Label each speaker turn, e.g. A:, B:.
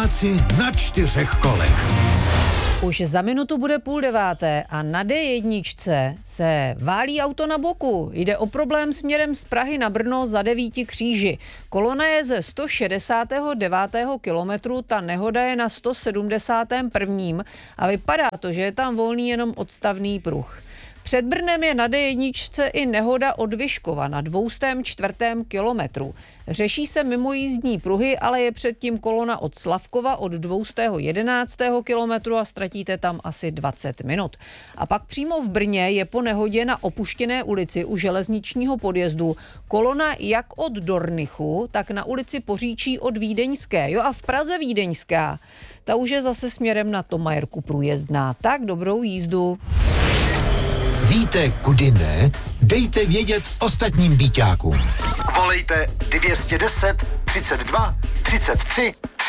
A: Pražáci na 4 kolech.
B: Už za minutu bude 8:30 a na D1 se válí auto na boku. Jde o problém směrem z Prahy na Brno za 9 kříži. Kolona je ze 169. kilometru, ta nehoda je na 171. a vypadá to, že je tam volný jenom odstavný pruh. Před Brnem je na D1 i nehoda od Vyškova na 204. kilometru. Řeší se mimojízdní pruhy, ale je předtím kolona od Slavkova od 211. kilometru a ztratíte tam asi 20 minut. A pak přímo v Brně je po nehodě na opuštěné ulici u železničního podjezdu kolona jak od Dornichu, tak na ulici Poříčí od Vídeňské. Jo, a v Praze Vídeňská, ta už je zase směrem na Tomajerku průjezdná. Tak dobrou jízdu.
A: Víte, kudy ne? Dejte vědět ostatním býťákům.
C: Volejte 210 32 33